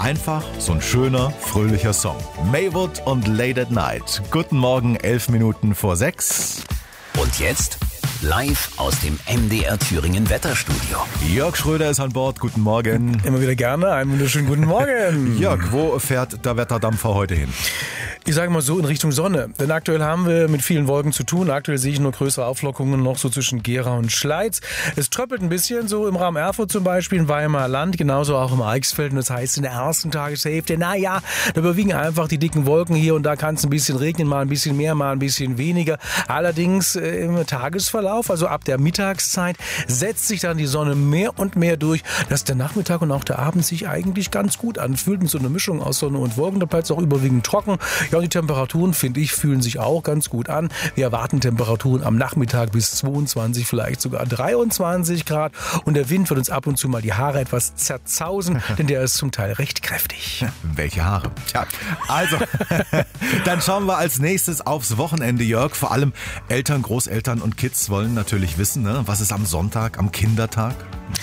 Einfach so ein schöner, fröhlicher Song. Maywood und Late at Night. Guten Morgen, 11 Minuten vor 6. Und jetzt live aus dem MDR Thüringen Wetterstudio. Jörg Schröder ist an Bord. Guten Morgen. Immer wieder gerne. Einen wunderschönen guten Morgen. Jörg, wo fährt der Wetterdampfer heute hin? Ich sage mal so, in Richtung Sonne. Denn aktuell haben wir mit vielen Wolken zu tun. Aktuell sehe ich nur größere Auflockungen noch so zwischen Gera und Schleiz. Es tröppelt ein bisschen, so im Raum Erfurt zum Beispiel, in Weimarer Land, genauso auch im Eichsfeld. Und das heißt, in der ersten Tageshälfte, da überwiegen einfach die dicken Wolken. Hier und da kann es ein bisschen regnen, mal ein bisschen mehr, mal ein bisschen weniger. Allerdings im Tagesverlauf, also ab der Mittagszeit, setzt sich dann die Sonne mehr und mehr durch, dass der Nachmittag und auch der Abend sich eigentlich ganz gut anfühlt. Mit so einer Mischung aus Sonne und Wolken. Da bleibt es auch überwiegend trocken. Ja, und die Temperaturen, finde ich, fühlen sich auch ganz gut an. Wir erwarten Temperaturen am Nachmittag bis 22, vielleicht sogar 23 Grad. Und der Wind wird uns ab und zu mal die Haare etwas zerzausen, denn der ist zum Teil recht kräftig. Welche Haare? Tja, also, dann schauen wir als nächstes aufs Wochenende, Jörg. Vor allem Eltern, Großeltern und Kids wollen natürlich wissen, ne? Was ist am Sonntag, am Kindertag?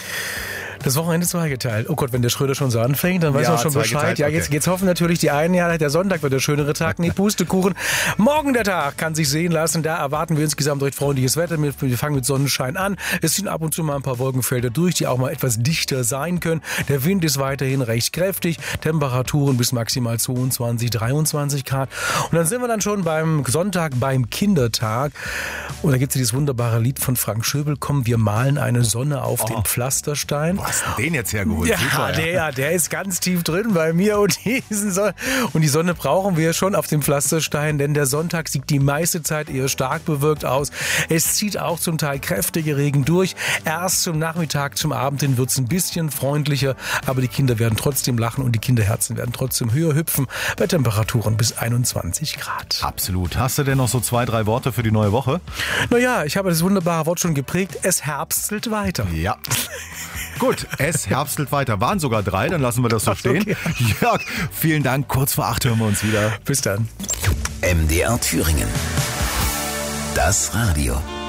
Das Wochenende ist zweigeteilt. Oh Gott, wenn der Schröder schon so anfängt, dann weiß man schon Bescheid. Ja, jetzt hoffen natürlich die einen, ja, der Sonntag wird der schönere Tag. Nee, Pustekuchen. Morgen der Tag kann sich sehen lassen. Da erwarten wir insgesamt recht freundliches Wetter. Wir fangen mit Sonnenschein an. Es ziehen ab und zu mal ein paar Wolkenfelder durch, die auch mal etwas dichter sein können. Der Wind ist weiterhin recht kräftig. Temperaturen bis maximal 22, 23 Grad. Und dann sind wir dann schon beim Sonntag, beim Kindertag. Und da gibt es dieses wunderbare Lied von Frank Schöbel. Komm, wir malen eine Sonne auf den Pflasterstein. Wo hast du den jetzt hergeholt? Ja, Super, der ist ganz tief drin bei mir und die Sonne brauchen wir schon auf dem Pflasterstein, denn der Sonntag sieht die meiste Zeit eher stark bewölkt aus. Es zieht auch zum Teil kräftige Regen durch. Erst zum Nachmittag, zum Abend hin wird es ein bisschen freundlicher, aber die Kinder werden trotzdem lachen und die Kinderherzen werden trotzdem höher hüpfen bei Temperaturen bis 21 Grad. Absolut. Hast du denn noch so 2, 3 Worte für die neue Woche? Naja, ich habe das wunderbare Wort schon geprägt. Es herbstelt weiter. Ja. Gut, es herbstelt weiter. Waren sogar 3, dann lassen wir das so stehen. Okay. Jörg, vielen Dank. Kurz vor 8 hören wir uns wieder. Bis dann. MDR Thüringen. Das Radio.